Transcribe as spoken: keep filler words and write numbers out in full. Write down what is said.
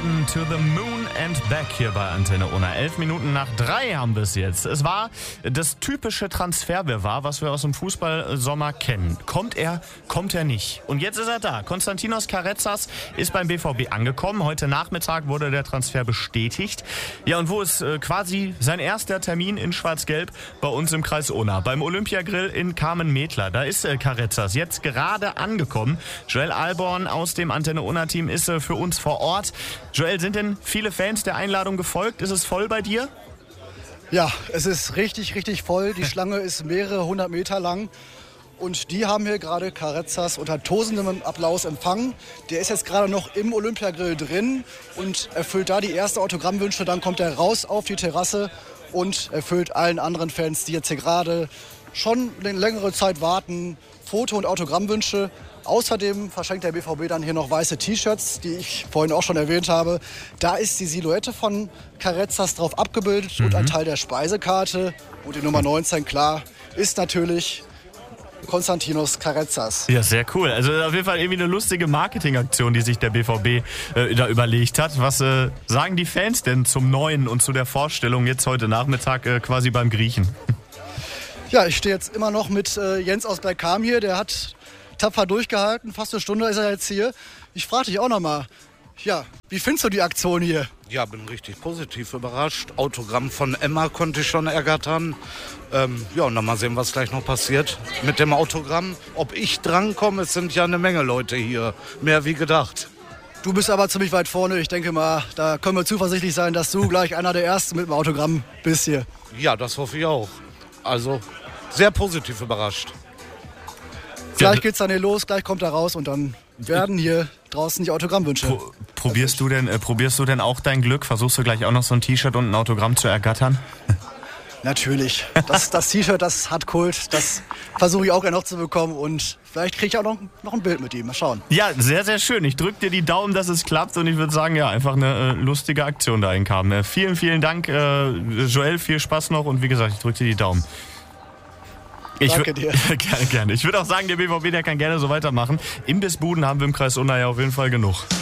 Garden to the Moon and Back hier bei Antenne Unna. Elf Minuten nach drei haben wir es jetzt. Es war das typische Transferwirrwarr, was wir aus dem Fußballsommer kennen. Kommt er, kommt er nicht. Und jetzt ist er da. Konstantinos Karetzas ist beim B V B angekommen. Heute Nachmittag wurde der Transfer bestätigt. Ja, und wo ist äh, quasi sein erster Termin in Schwarz-Gelb? Bei uns im Kreis Unna. Beim Olympiagrill in Carmen-Medler. Da ist äh, Karetzas jetzt gerade angekommen. Joel Alborn aus dem Antenne Unna-Team ist äh, für uns vor Ort. Joel, sind denn viele Fans der Einladung gefolgt? Ist es voll bei dir? Ja, es ist richtig, richtig voll. Die Schlange ist mehrere hundert Meter lang. Und die haben hier gerade Karetzas unter tosendem Applaus empfangen. Der ist jetzt gerade noch im Olympiagrill drin und erfüllt da die ersten Autogrammwünsche. Dann kommt er raus auf die Terrasse und erfüllt allen anderen Fans, die jetzt hier gerade schon eine längere Zeit warten, Foto- und Autogrammwünsche. Außerdem verschenkt der B V B dann hier noch weiße T-Shirts, die ich vorhin auch schon erwähnt habe. Da ist die Silhouette von Karetzas drauf abgebildet mhm. und ein Teil der Speisekarte. Und die Nummer neunzehn, klar, ist natürlich Konstantinos Karetzas. Ja, sehr cool. Also auf jeden Fall irgendwie eine lustige Marketingaktion, die sich der B V B äh, da überlegt hat. Was äh, sagen die Fans denn zum Neuen und zu der Vorstellung jetzt heute Nachmittag äh, quasi beim Griechen? Ja, ich stehe jetzt immer noch mit äh, Jens aus Bergkam hier. Der hat tapfer durchgehalten. Fast eine Stunde ist er jetzt hier. Ich frage dich auch noch mal. Ja, wie findest du die Aktion hier? Ja, bin richtig positiv überrascht. Autogramm von Emma konnte ich schon ergattern. Ähm, ja, und dann mal sehen, was gleich noch passiert mit dem Autogramm. Ob ich drankomme, es sind ja eine Menge Leute hier. Mehr wie gedacht. Du bist aber ziemlich weit vorne. Ich denke mal, da können wir zuversichtlich sein, dass du gleich einer der Ersten mit dem Autogramm bist hier. Ja, das hoffe ich auch. Also sehr positiv überrascht. Gleich geht's dann hier los, gleich kommt er raus und dann werden hier draußen die Autogrammwünsche. Pro, probierst, du denn, äh, probierst du denn auch dein Glück? Versuchst du gleich auch noch so ein T-Shirt und ein Autogramm zu ergattern? Natürlich. Das, das T-Shirt, das hat Kult. Das versuche ich auch gerne noch zu bekommen. Und vielleicht kriege ich auch noch, noch ein Bild mit ihm. Mal schauen. Ja, sehr, sehr schön. Ich drücke dir die Daumen, dass es klappt. Und ich würde sagen, ja, einfach eine äh, lustige Aktion da hinkam. Äh, vielen, vielen Dank, äh, Joel. Viel Spaß noch. Und wie gesagt, ich drücke dir die Daumen. Ich Danke dir. gerne, gerne. Ich würde auch sagen, der B V B, der kann gerne so weitermachen. Imbissbuden haben wir im Kreis Unna ja auf jeden Fall genug.